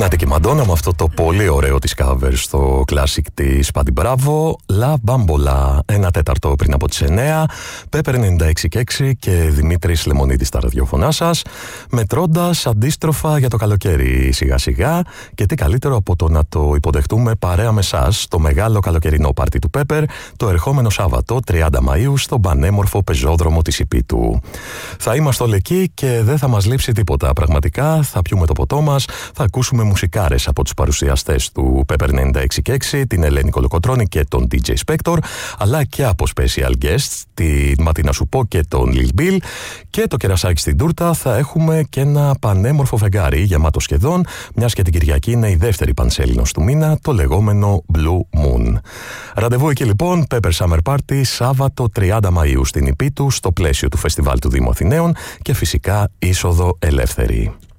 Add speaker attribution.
Speaker 1: Attic Madonna με αυτό το πολύ ωραίο της cover στο classic της Patti Bravo, La Bambola, 1/4 πριν από τις 9, Pepper 96,6 και Δημήτρης Λεμονίδης στα ραδιοφωνά σας, μετρώντας αντίστροφα για το καλοκαίρι σιγά σιγά, και τι καλύτερο από το να το υποδεχτούμε παρέα με εσάς στο μεγάλο καλοκαιρινό πάρτι του Pepper το ερχόμενο Σάββατο 30 Μαΐου στον πανέμορφο πεζόδρομο της Ιππίτου. Θα είμαστε όλοι εκεί και δεν θα μας λείψει τίποτα. Πραγματικά θα πιούμε το ποτό μας, θα ακούσουμε μουσικάρες από τους παρουσιαστές του Pepper 96,6, την Ελένη Κολοκοτρώνη και τον DJ Spector, αλλά και από special guests, τη Ματίνα Σουπό και τον Lil Bill, και το κερασάκι στην τούρτα θα έχουμε και ένα πανέμορφο φεγγάρι γεμάτο σχεδόν, μιας και την Κυριακή είναι η δεύτερη πανσέλινος του μήνα, το λεγόμενο Blue Moon. Ραντεβού εκεί λοιπόν, Pepper Summer Party, Σάββατο 30 Μαΐου στην Ιππίτου, στο πλαίσιο του Φεστιβάλ του Δήμου Αθηναίων, και φυσικά είσοδο ελεύθερη.